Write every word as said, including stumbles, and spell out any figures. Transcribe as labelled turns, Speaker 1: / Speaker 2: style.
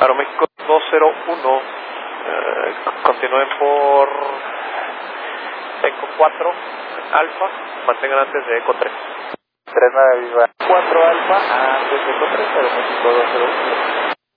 Speaker 1: Aeroméxico dos cero uno, eh, continúen por Eco cuatro Alfa, mantengan antes de Eco tres.
Speaker 2: tres nueve Viva cuatro Alfa, antes de Eco tres, Aeroméxico dos cero uno.